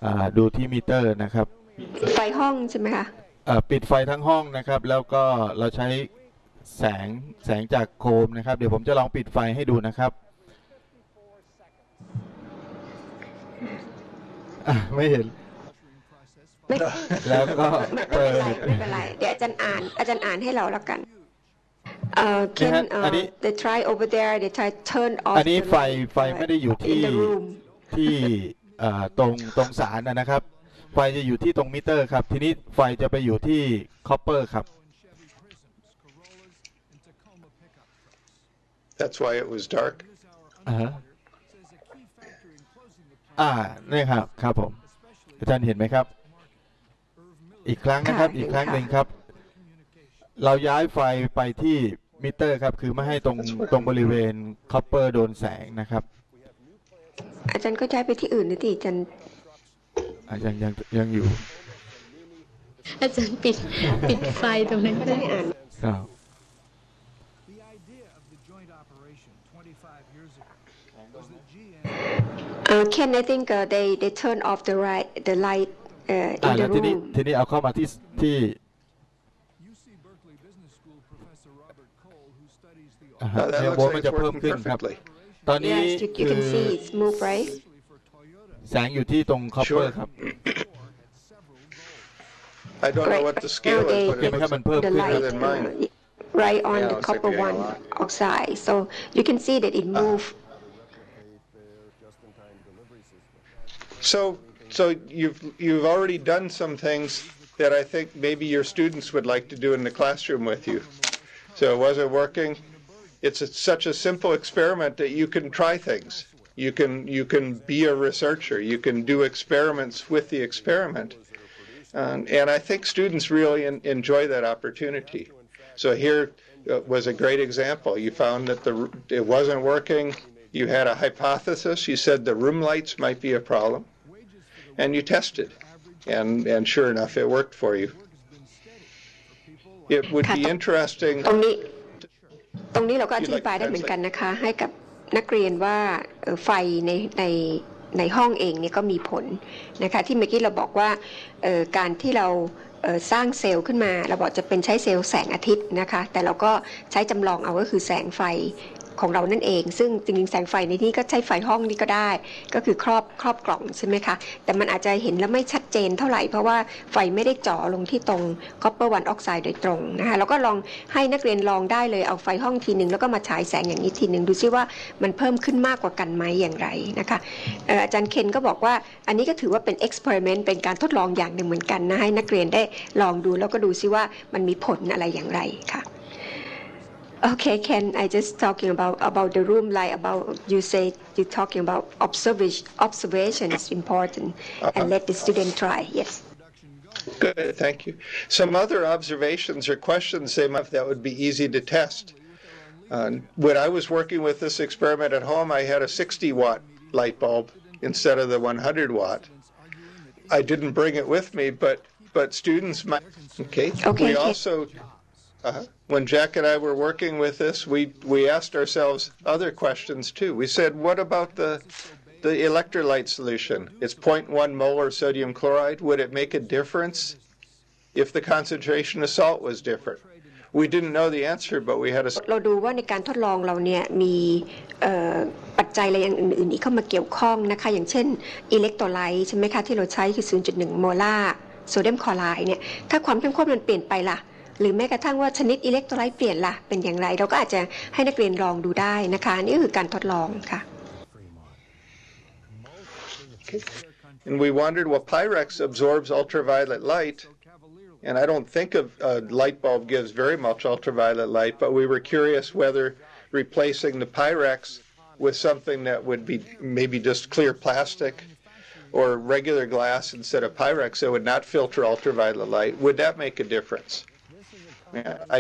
ดูที่มิเตอร์นะครับไฟห้องใช่ไหมคะปิดไฟทั้งห้องนะครับแล้วก็เราใช้แสงจากโคมนะครับเดี๋ยวผมจะลองปิดไฟให้ดูนะครับไม่เห็นแล้วก็เปิดไม่เป็นไรเดี๋ยวอาจารย์อ่านให้เราแล้วกันCan they try over there they try turn off อันนี้ไฟไม่ได้อยู่ที่ตรงสารนะครับไฟจะอยู่ที่ตรงมิเตอร์ครับทีนี้ไฟจะไปอยู่ที่คอปเปอร์ครับ That's why it was dark. นี่ครับผมอาจารย์เห็นไหมครับอีกครั้งนะครับอีกครั้งหนึ่งครับเราย้ายไฟไปที่มิเตอร์ครับคือไม่ให้ตรงบริเวณคอปเปอร์โดนแสงนะครับอาจารย์ก็ย้ายไปที่อื่นนะที่อาจารย์ยังอยู่อาจารย์ปิดไฟตรงนั้นก็ได้อ่านครับ Ken I think they turn off the light in the room ทีนี้เอาเข้ามาที่โวลต์มันจะเพิ่มขึ้นครับตอนนี้คือแสงอยู่ที่ตรงคอปเปอร์ครับ I don't know what the scale is, but it looks better than mine. Right on the copper one oxide, so you can see that it moves. So you've already done some things that I think maybe your students would like to do in the classroom with you. So it wasn't working. It's such a simple experiment that you can try things. You can be a researcher. You can do experiments with the experiment. And I think students really enjoy that opportunity. So here was a great example. You found that it wasn't working. You had a hypothesis. You said the room lights might be a problem. And you tested. And sure enough, it worked for you. It would be interesting. ตรงนี้เราก็อธิบายได้เหมือนกันนะคะให้กับนักเรียนว่าไฟในห้องเองเนี่ยก็มีผลนะคะที่เมื่อกี้เราบอกว่าการที่เราสร้างเซลล์ขึ้นมาเราบอกจะเป็นใช้เซลล์แสงอาทิตย์นะคะแต่เราก็ใช้จำลองเอาก็คือแสงไฟของเรานั่นเองซึ่งจริงๆแสงไฟในที่ก็ใช้ไฟห้องนี้ก็ได้ก็คือครอบกล่องใช่ไหมคะแต่มันอาจจะเห็นแล้วไม่ชัดเจนเท่าไหร่เพราะว่าไฟไม่ได้เจาะลงที่ตรง copper 1 oxide โดยตรงนะคะแล้วก็ลองให้นักเรียนลองได้เลยเอาไฟห้องทีนึงแล้วก็มาฉายแสงอย่างนี้ทีนึงดูซิว่ามันเพิ่มขึ้นมากกว่ากันไหมอย่างไรนะคะอาจารย์เคนก็บอกว่าอันนี้ก็ถือว่าเป็น experiment เป็นการทดลองอย่างหนึ่งเหมือนกันนะให้นักเรียนได้ลองดูแล้วก็ดูซิว่ามันมีผลอะไรอย่างไรค่ะOkay, Ken, I just talking about the room light. About you say you're talking about observation is important, and let the student try. Yes. Good, thank you. Some other observations or questions they might that would be easy to test. When I was working with this experiment at home, I had a 60-watt light bulb instead of the 100-watt. I didn't bring it with me, but students might. Okay. We also. When Jack and I were working with this, we asked ourselves other questions too. We said, what about the electrolyte solution? It's 0.1 molar sodium chloride. Would it make a difference if the concentration of salt was different? We didn't know the answer, but we had a. เราดูว่าในการทดลองเราเนี่ยมีปัจจัยอะไรอย่างอื่นๆอีกเข้ามาเกี่ยวข้องนะคะอย่างเช่นอิเล็กโทรไลต์ใช่ไหมคะที่เราใช้คือ 0.1 โมลาร์โซเดียมคลอไรด์เนี่ยถ้าความเข้มข้นมันเปลี่ยนไปล่ะหรือแม้กระทั่งว่าชนิดอิเล็กโทรไลต์เปลี่ยนล่ะเป็นอย่างไรเราก็อาจจะให้นักเรียนลองดูได้นะคะนี่คือการทดลองค่ะ And we wondered, well, Pyrex absorbs ultraviolet light, and I don't think a light bulb gives very much ultraviolet light, but we were curious whether replacing the Pyrex with something that would be maybe just clear plastic or regular glass instead of Pyrex that would not filter ultraviolet light, would that make a difference? Yeah,